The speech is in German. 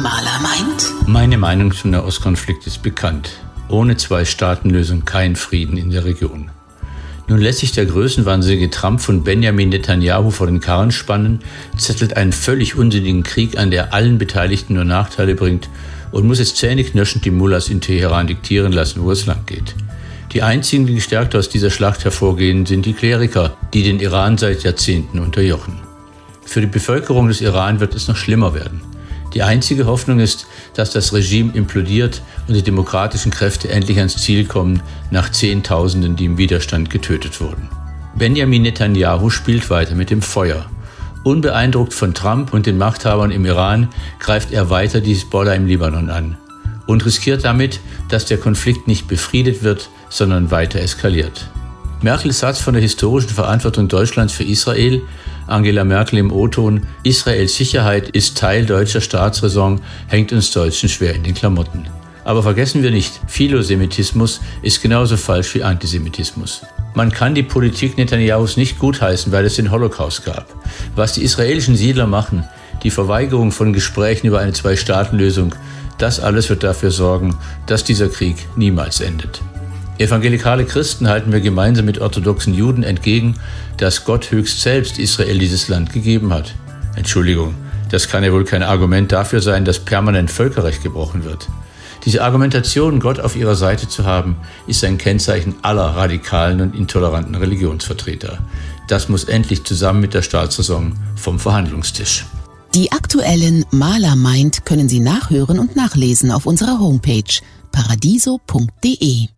Maler meint? Meine Meinung zum Nahostkonflikt ist bekannt. Ohne Zwei-Staaten-Lösung kein Frieden in der Region. Nun lässt sich der größenwahnsinnige Trump von Benjamin Netanyahu vor den Karren spannen, zettelt einen völlig unsinnigen Krieg an, der allen Beteiligten nur Nachteile bringt und muss jetzt zähneknirschend die Mullahs in Teheran diktieren lassen, wo es lang geht. Die einzigen, die gestärkt aus dieser Schlacht hervorgehen, sind die Kleriker, die den Iran seit Jahrzehnten unterjochen. Für die Bevölkerung des Iran wird es noch schlimmer werden. Die einzige Hoffnung ist, dass das Regime implodiert und die demokratischen Kräfte endlich ans Ziel kommen, nach Zehntausenden, die im Widerstand getötet wurden. Benjamin Netanyahu spielt weiter mit dem Feuer. Unbeeindruckt von Trump und den Machthabern im Iran greift er weiter die Hisbollah im Libanon an und riskiert damit, dass der Konflikt nicht befriedet wird, sondern weiter eskaliert. Merkels Satz von der historischen Verantwortung Deutschlands für Israel, Angela Merkel im O-Ton, Israels Sicherheit ist Teil deutscher Staatsräson, hängt uns Deutschen schwer in den Klamotten. Aber vergessen wir nicht, Philosemitismus ist genauso falsch wie Antisemitismus. Man kann die Politik Netanyahus nicht gutheißen, weil es den Holocaust gab. Was die israelischen Siedler machen, die Verweigerung von Gesprächen über eine Zwei-Staaten-Lösung, das alles wird dafür sorgen, dass dieser Krieg niemals endet. Evangelikale Christen halten wir gemeinsam mit orthodoxen Juden entgegen, dass Gott höchst selbst Israel dieses Land gegeben hat. Entschuldigung, das kann ja wohl kein Argument dafür sein, dass permanent Völkerrecht gebrochen wird. Diese Argumentation, Gott auf ihrer Seite zu haben, ist ein Kennzeichen aller radikalen und intoleranten Religionsvertreter. Das muss endlich zusammen mit der Staatsräson vom Verhandlungstisch. Die aktuellen Maler meint können Sie nachhören und nachlesen auf unserer Homepage paradiso.de.